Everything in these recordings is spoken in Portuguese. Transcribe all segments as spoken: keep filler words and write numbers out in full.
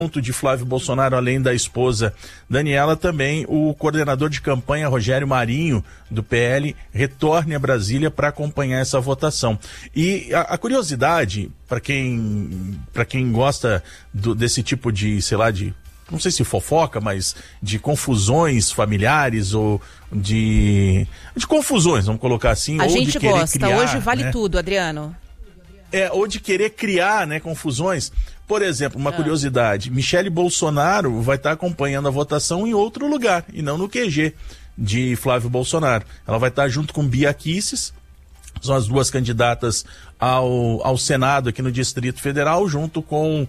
de Flávio Bolsonaro, além da esposa Daniela, também o coordenador de campanha Rogério Marinho, do P L, retorne a Brasília para acompanhar essa votação. E a, a curiosidade, para quem, para quem gosta do, desse tipo de, sei lá, de, não sei se fofoca, mas de confusões familiares ou de, de confusões, vamos colocar assim. A ou gente de querer gosta, criar, hoje vale né? tudo, Adriano. É, ou de querer criar, né, confusões. Por exemplo, uma ah. curiosidade, Michele Bolsonaro vai estar acompanhando a votação em outro lugar, e não no Q G de Flávio Bolsonaro. Ela vai estar junto com Bia Kicis, são as duas candidatas ao, ao Senado aqui no Distrito Federal, junto com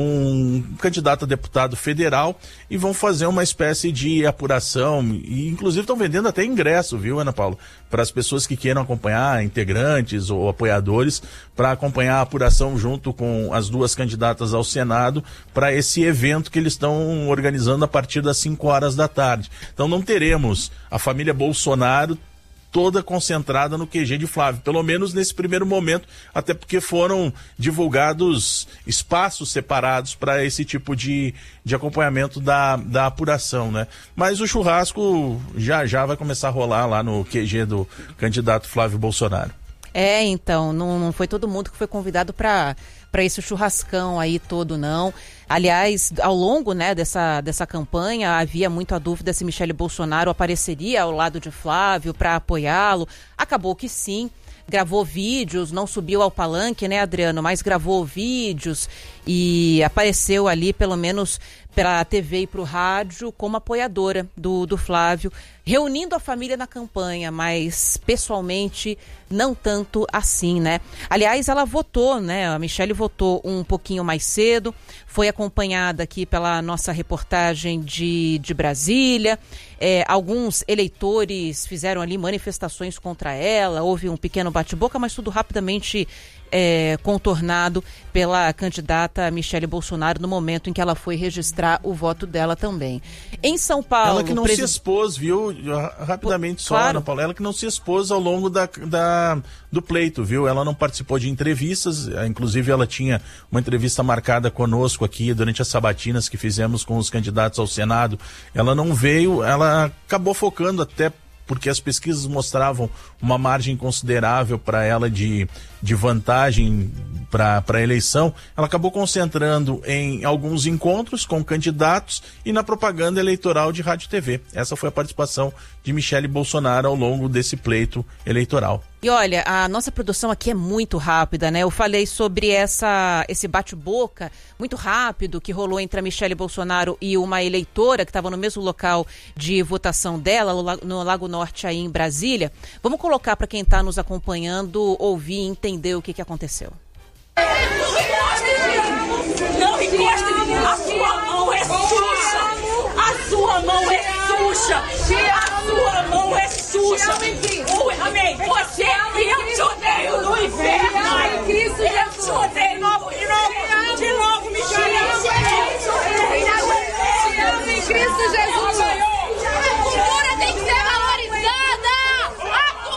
um candidato a deputado federal, e vão fazer uma espécie de apuração, e inclusive estão vendendo até ingresso, viu, Ana Paula, para as pessoas que queiram acompanhar, integrantes ou apoiadores, para acompanhar a apuração junto com as duas candidatas ao Senado, para esse evento que eles estão organizando a partir das cinco horas da tarde. Então não teremos a família Bolsonaro toda concentrada no Q G de Flávio, pelo menos nesse primeiro momento, até porque foram divulgados espaços separados para esse tipo de, de acompanhamento da, da apuração, né? Mas o churrasco já já vai começar a rolar lá no Q G do candidato Flávio Bolsonaro. É, então, não, não foi todo mundo que foi convidado para para esse churrascão aí todo, não. Aliás, ao longo, né, dessa, dessa campanha, havia muito a dúvida se Michele Bolsonaro apareceria ao lado de Flávio para apoiá-lo. Acabou que sim, gravou vídeos, não subiu ao palanque, né, Adriano, mas gravou vídeos e apareceu ali, pelo menos pela T V e para o rádio, como apoiadora do, do Flávio, reunindo a família na campanha, mas pessoalmente não tanto assim, né? Aliás, ela votou, né? A Michele votou um pouquinho mais cedo, foi acompanhada aqui pela nossa reportagem de, de Brasília. É, alguns eleitores fizeram ali manifestações contra ela, houve um pequeno bate-boca, mas tudo rapidamente É, contornado pela candidata Michele Bolsonaro no momento em que ela foi registrar o voto dela também. Em São Paulo... Ela que não presid... se expôs, viu? Rapidamente só, claro. Ana Paula, ela que não se expôs ao longo da, da, do pleito, viu? Ela não participou de entrevistas, inclusive ela tinha uma entrevista marcada conosco aqui durante as sabatinas que fizemos com os candidatos ao Senado. Ela não veio, ela acabou focando até porque as pesquisas mostravam uma margem considerável para ela de, de vantagem para a eleição. Ela acabou concentrando em alguns encontros com candidatos e na propaganda eleitoral de rádio e T V. Essa foi a participação de Michele Bolsonaro ao longo desse pleito eleitoral. E olha, a nossa produção aqui é muito rápida, né? Eu falei sobre essa, esse bate-boca muito rápido que rolou entre a Michele Bolsonaro e uma eleitora que estava no mesmo local de votação dela, no Lago Norte, aí em Brasília. Vamos colocar para quem está nos acompanhando ouvir e entender o que, que aconteceu. Não encoste em mim! A sua mão é suja! A sua mão é suja! A sua mão é suja! Ui, amém! Você, eu te odeio no inferno! Eu te odeio de novo, de novo, de novo, Michele! Em Cristo Jesus! A cultura tem que ser valorizada! A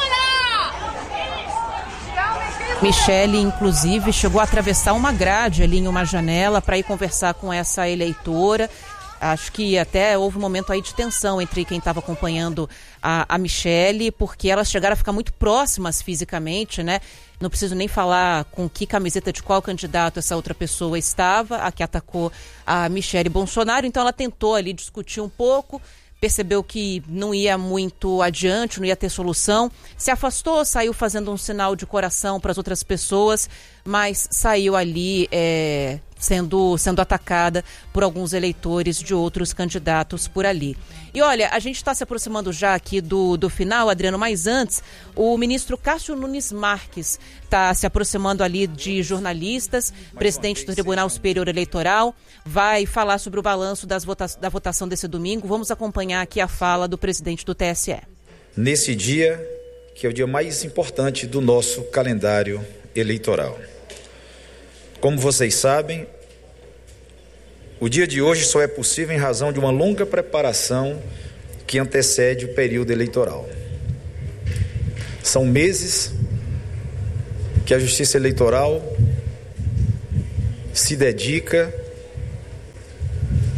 cultura! Michele, inclusive, chegou a atravessar uma grade ali em uma janela para ir conversar com essa eleitora. Acho que até houve um momento aí de tensão entre quem estava acompanhando a, a Michele, porque elas chegaram a ficar muito próximas fisicamente, né? Não preciso nem falar com que camiseta de qual candidato essa outra pessoa estava, a que atacou a Michele Bolsonaro. Então ela tentou ali discutir um pouco, percebeu que não ia muito adiante, não ia ter solução, se afastou, saiu fazendo um sinal de coração para as outras pessoas, mas saiu ali é, sendo, sendo atacada por alguns eleitores de outros candidatos por ali. E olha, a gente está se aproximando já aqui do, do final, Adriano, mas antes, o ministro Cássio Nunes Marques está se aproximando ali de jornalistas, presidente do Tribunal Superior Eleitoral, vai falar sobre o balanço das vota- da votação desse domingo. Vamos acompanhar aqui a fala do presidente do T S E. Nesse dia, que é o dia mais importante do nosso calendário eleitoral. Como vocês sabem, o dia de hoje só é possível em razão de uma longa preparação que antecede o período eleitoral. São meses que a Justiça Eleitoral se dedica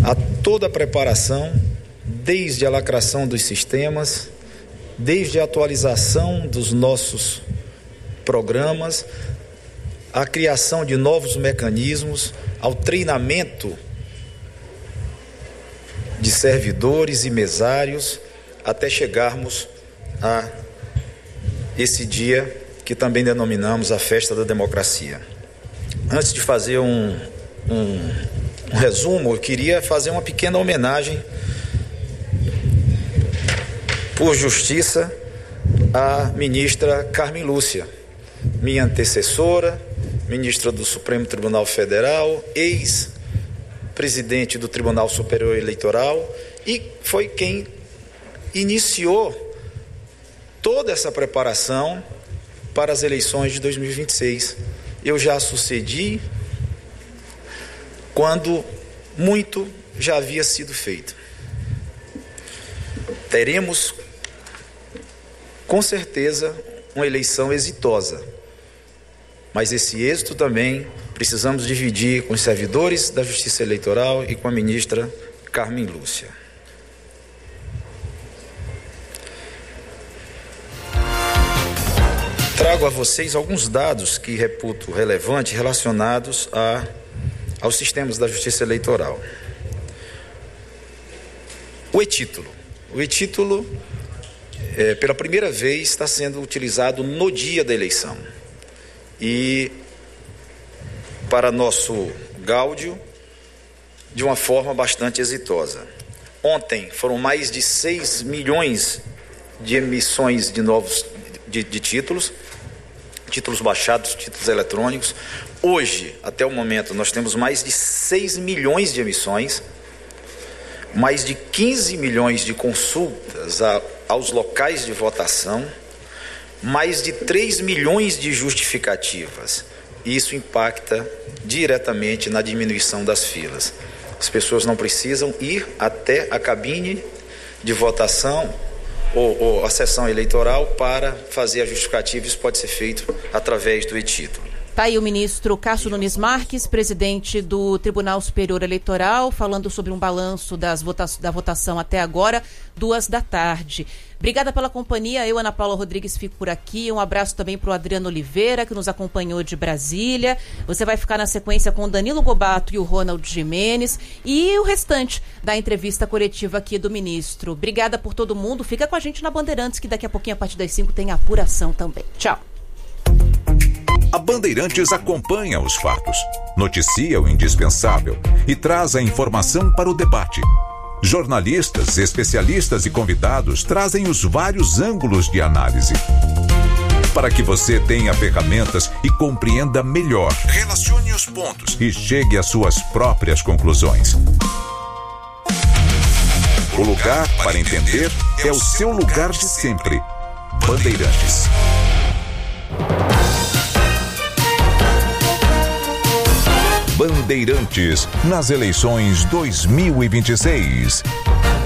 a toda a preparação, desde a lacração dos sistemas, desde a atualização dos nossos programas, a criação de novos mecanismos, ao treinamento de servidores e mesários, até chegarmos a esse dia que também denominamos a Festa da Democracia. Antes de fazer um, um, um resumo, eu queria fazer uma pequena homenagem, por justiça, à ministra Carmen Lúcia, minha antecessora, ministra do Supremo Tribunal Federal, ex-presidente do Tribunal Superior Eleitoral, e foi quem iniciou toda essa preparação para as eleições de dois mil e vinte e seis. Eu já sucedi quando muito já havia sido feito. Teremos, com certeza, uma eleição exitosa, mas esse êxito também precisamos dividir com os servidores da Justiça Eleitoral e com a ministra Carmen Lúcia. Trago a vocês alguns dados que reputo relevantes relacionados a, aos sistemas da Justiça Eleitoral. O e-título. O e-título, é, pela primeira vez, está sendo utilizado no dia da eleição. E, para nosso gáudio, de uma forma bastante exitosa. Ontem foram mais de seis milhões de emissões de novos de, de títulos, títulos baixados, títulos eletrônicos. Hoje, até o momento, nós temos mais de seis milhões de emissões, mais de quinze milhões de consultas a, aos locais de votação, mais de três milhões de justificativas. Isso impacta diretamente na diminuição das filas. As pessoas não precisam ir até a cabine de votação ou, ou a sessão eleitoral para fazer a justificativa. Isso pode ser feito através do e-título. Está aí o ministro Cássio Nunes Marques, presidente do Tribunal Superior Eleitoral, falando sobre um balanço das vota- da votação até agora, duas da tarde. Obrigada pela companhia, eu, Ana Paula Rodrigues, fico por aqui. Um abraço também para o Adriano Oliveira, que nos acompanhou de Brasília. Você vai ficar na sequência com o Danilo Gobato e o Ronald Gimenez e o restante da entrevista coletiva aqui do ministro. Obrigada por todo mundo. Fica com a gente na Bandeirantes, que daqui a pouquinho, a partir das cinco, tem apuração também. Tchau. A Bandeirantes acompanha os fatos, noticia o indispensável e traz a informação para o debate. Jornalistas, especialistas e convidados trazem os vários ângulos de análise, para que você tenha ferramentas e compreenda melhor, relacione os pontos e chegue às suas próprias conclusões. O lugar para entender é o seu lugar de sempre. Bandeirantes. Bandeirantes nas eleições dois mil e vinte e seis.